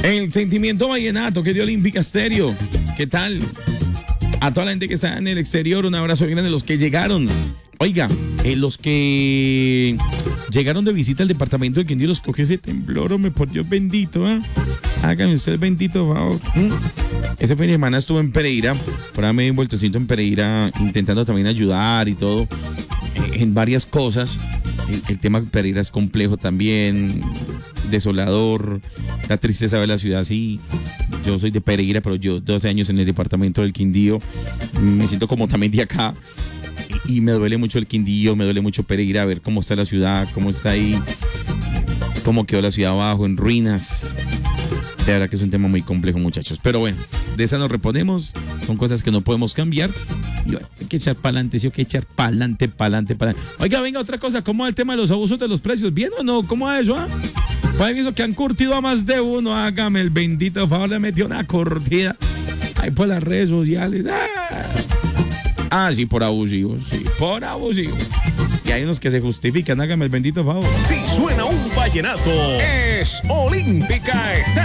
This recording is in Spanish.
El sentimiento vallenato que dio Olímpica Estéreo. ¿Qué tal? A toda la gente que está en el exterior, un abrazo bien grande. Los que llegaron. Oiga, los que llegaron de visita al departamento de Quindío, los coge ese temblor, hombre, por Dios bendito, ¿eh? Hágame usted bendito favor. Ese fin de semana estuve en Pereira, por ahí me di un vueltecito en Pereira, intentando también ayudar y todo, en varias cosas. El tema de Pereira es complejo también, desolador, la tristeza de la ciudad, sí. Yo soy de Pereira, pero yo 12 años en el departamento del Quindío, me siento como también de acá. Y me duele mucho el Quindío, me duele mucho Pereira, ver cómo está la ciudad, cómo está ahí, cómo quedó la ciudad abajo, en ruinas. De verdad que es un tema muy complejo, muchachos. Pero bueno, de esa nos reponemos, son cosas que no podemos cambiar. Y bueno, hay que echar para adelante, sí, hay que echar para adelante. Oiga, venga, otra cosa, ¿cómo va el tema de los abusos de los precios? ¿Bien o no? ¿Cómo va eso? Pues eso que han curtido a más de uno, hágame el bendito favor, le metió una curtida ahí por las redes sociales. Sí, por abusivos, sí, por abusivos. Y hay unos que se justifican, hágame el bendito favor. Si suena un vallenato, es Olímpica Estéreo.